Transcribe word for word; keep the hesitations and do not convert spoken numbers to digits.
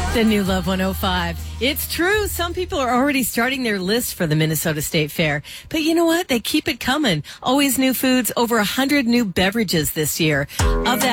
The new Love one oh five. It's true. Some people are already starting their list for the Minnesota State Fair. But you know what? They keep it coming. Always new foods, over one hundred new beverages this year.